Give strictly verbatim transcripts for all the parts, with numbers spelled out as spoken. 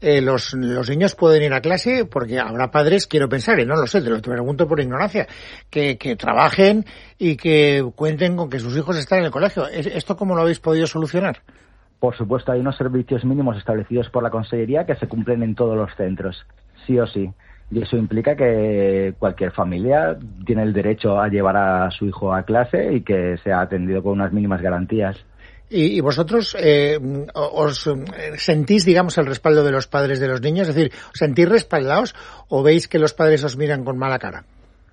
eh, los, los niños pueden ir a clase, porque habrá padres, quiero pensar, y no lo sé, te lo pregunto por ignorancia, que, que trabajen y que cuenten con que sus hijos están en el colegio. ¿Esto cómo lo habéis podido solucionar? Por supuesto, hay unos servicios mínimos establecidos por la Consellería que se cumplen en todos los centros, sí o sí. Y eso implica que cualquier familia tiene el derecho a llevar a su hijo a clase y que sea atendido con unas mínimas garantías. ¿Y, y vosotros eh, os sentís, digamos, el respaldo de los padres de los niños? Es decir, ¿os sentís respaldados o veis que los padres os miran con mala cara?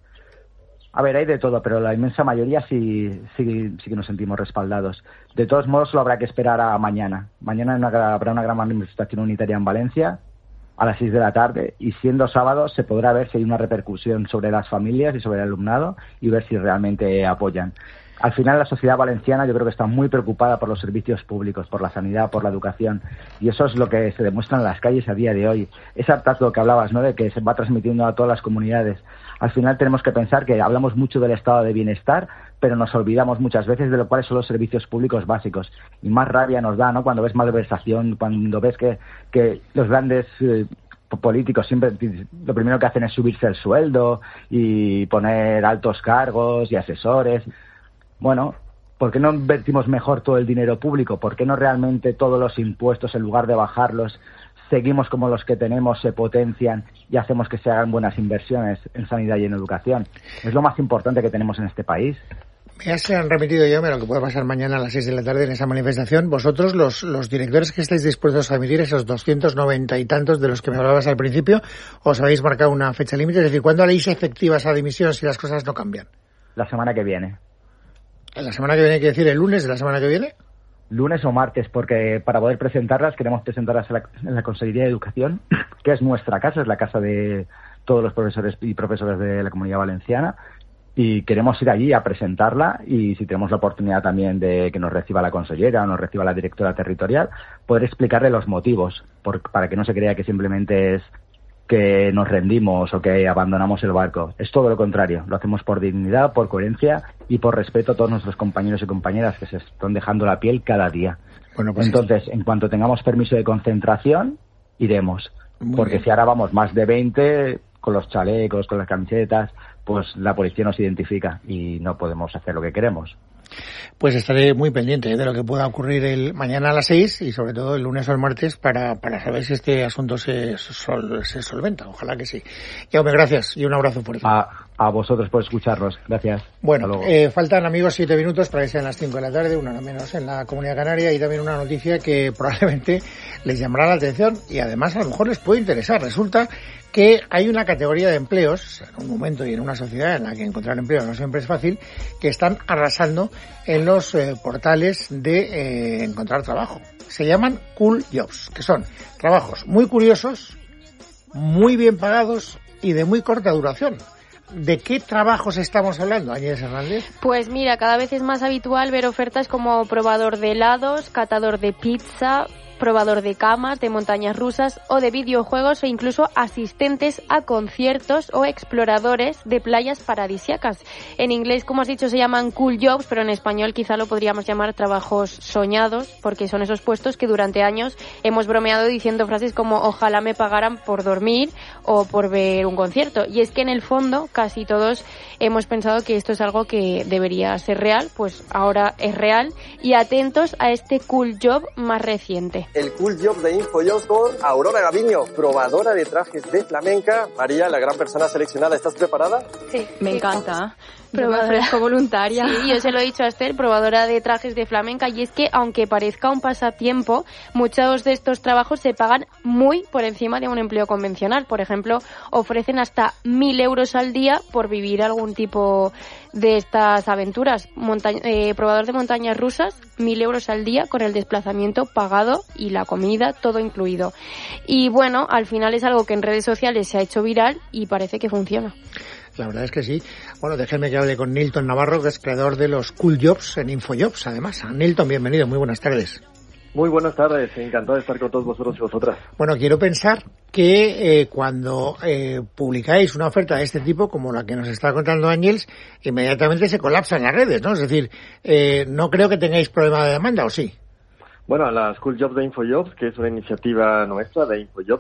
A ver, hay de todo, pero la inmensa mayoría sí, sí, sí que nos sentimos respaldados. De todos modos, solo habrá que esperar a mañana. Mañana una, habrá una gran manifestación unitaria en Valencia a las seis de la tarde, y siendo sábado se podrá ver si hay una repercusión sobre las familias y sobre el alumnado y ver si realmente apoyan. Al final, la sociedad valenciana yo creo que está muy preocupada por los servicios públicos, por la sanidad, por la educación, y eso es lo que se demuestra en las calles a día de hoy. Ese hartazgo que hablabas, ¿no?, de que se va transmitiendo a todas las comunidades. Al final tenemos que pensar que hablamos mucho del estado de bienestar, pero nos olvidamos muchas veces de lo cuáles son los servicios públicos básicos. Y más rabia nos da, ¿no?, cuando ves malversación, cuando ves que, que los grandes eh, políticos siempre lo primero que hacen es subirse el sueldo y poner altos cargos y asesores. Bueno, ¿por qué no invertimos mejor todo el dinero público? ¿Por qué no realmente todos los impuestos, en lugar de bajarlos, seguimos como los que tenemos, se potencian y hacemos que se hagan buenas inversiones en sanidad y en educación? Es lo más importante que tenemos en este país. Ya se han remitido yo a lo que puede pasar mañana a las seis de la tarde en esa manifestación. Vosotros, los, los directores que estáis dispuestos a emitir esos doscientos noventa y tantos de los que me hablabas al principio, ¿os habéis marcado una fecha límite? Es decir, ¿cuándo haréis efectiva esa dimisión si las cosas no cambian? La semana que viene. ¿La semana que viene hay que decir el lunes de la semana que viene? Lunes o martes, porque para poder presentarlas queremos presentarlas en la, en la Consellería de Educación, que es nuestra casa, es la casa de todos los profesores y profesoras de la Comunidad Valenciana, y queremos ir allí a presentarla, y si tenemos la oportunidad también de que nos reciba la consellera o nos reciba la directora territorial, poder explicarle los motivos, por, para que no se crea que simplemente es que nos rendimos o que abandonamos el barco. Es todo lo contrario. Lo hacemos por dignidad, por coherencia y por respeto a todos nuestros compañeros y compañeras que se están dejando la piel cada día. Bueno, pues entonces, en cuanto tengamos permiso de concentración, iremos. Muy porque bien. Si ahora vamos más de veinte, con los chalecos, con las camisetas, pues la policía nos identifica y no podemos hacer lo que queremos. Pues estaré muy pendiente de lo que pueda ocurrir el mañana a las seis y sobre todo el lunes o el martes para, para saber si este asunto se, sol, se solventa. Ojalá que sí. Jaume, gracias y un abrazo fuerte. A, a vosotros por escucharnos. Gracias. Bueno, eh, faltan, amigos, siete minutos para que sean las cinco de la tarde, una hora menos en la Comunidad Canaria, y también una noticia que probablemente les llamará la atención y además a lo mejor les puede interesar. Resulta que hay una categoría de empleos, en un momento y en una sociedad en la que encontrar empleo no siempre es fácil, que están arrasando en los eh, portales de eh, encontrar trabajo. Se llaman Cool Jobs, que son trabajos muy curiosos, muy bien pagados y de muy corta duración. ¿De qué trabajos estamos hablando, Ángeles Hernández? Pues mira, cada vez es más habitual ver ofertas como probador de helados, catador de pizza, probador de camas, de montañas rusas o de videojuegos, o incluso asistentes a conciertos o exploradores de playas paradisíacas. En inglés, como has dicho, se llaman cool jobs, pero en español quizá lo podríamos llamar trabajos soñados, porque son esos puestos que durante años hemos bromeado diciendo frases como ojalá me pagaran por dormir o por ver un concierto. Y es que en el fondo casi todos hemos pensado que esto es algo que debería ser real, pues ahora es real, y atentos a este cool job más reciente. El cool job de InfoJobs con Aurora Gaviño, probadora de trajes de flamenca. María, la gran persona seleccionada, ¿estás preparada? Sí. Me encanta. Probadora voluntaria. Sí, yo se lo he dicho a Esther, probadora de trajes de flamenca, y es que aunque parezca un pasatiempo, muchos de estos trabajos se pagan muy por encima de un empleo convencional. Por ejemplo, ofrecen hasta mil euros al día por vivir algún tipo de estas aventuras. Monta- eh, probador de montañas rusas, mil euros al día con el desplazamiento pagado y la comida, todo incluido. Y bueno, al final es algo que en redes sociales se ha hecho viral y parece que funciona. La verdad es que sí. Bueno, déjenme que hable con Nilton Navarro, que es creador de los Cool Jobs en InfoJobs, además. Nilton, bienvenido, muy buenas tardes. Muy buenas tardes, encantado de estar con todos vosotros y vosotras. Bueno, quiero pensar que eh, cuando eh, publicáis una oferta de este tipo, como la que nos está contando Ángeles, inmediatamente se colapsan las redes, ¿no? Es decir, eh, no creo que tengáis problema de demanda, ¿o sí? Bueno, las Cool Jobs de InfoJobs, que es una iniciativa nuestra de InfoJobs,